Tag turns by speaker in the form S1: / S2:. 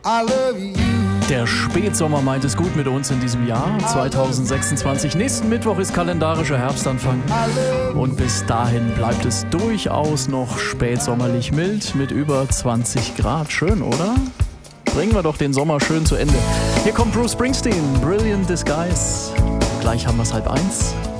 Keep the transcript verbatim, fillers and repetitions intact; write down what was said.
S1: I love you.
S2: Der Spätsommer meint es gut mit uns in diesem Jahr zwanzig sechsundzwanzig. Nächsten Mittwoch ist kalendarischer Herbstanfang und bis dahin bleibt es durchaus noch spätsommerlich mild mit über zwanzig Grad. Schön, oder? Bringen wir doch den Sommer schön zu Ende. Hier kommt Bruce Springsteen, Brilliant Disguise. Gleich haben wir es halb eins.